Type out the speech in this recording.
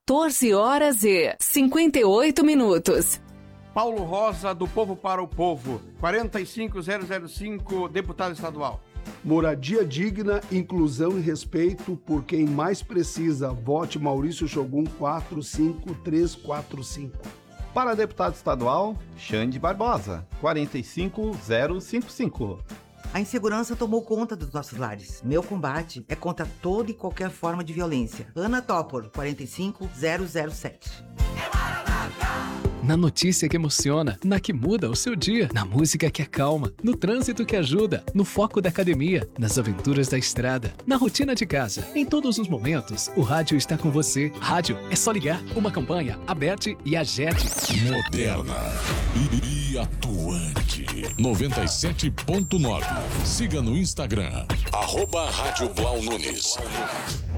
14h58. Paulo Rosa, do Povo para o Povo, 45005, deputado estadual. Moradia digna, inclusão e respeito por quem mais precisa. Vote Maurício Shogun 45345. Para deputado estadual, Xande Barbosa, 45055. A insegurança tomou conta dos nossos lares. Meu combate é contra toda e qualquer forma de violência. Ana Topor, 45007. Na notícia que emociona, na que muda o seu dia, na música que acalma, no trânsito que ajuda, no foco da academia, nas aventuras da estrada, na rotina de casa. Em todos os momentos, o rádio está com você. Rádio é só ligar. Uma campanha, Aberte e Agete. Moderna e atuante. 97.9. Siga no Instagram, @Rádio Blau Nunes.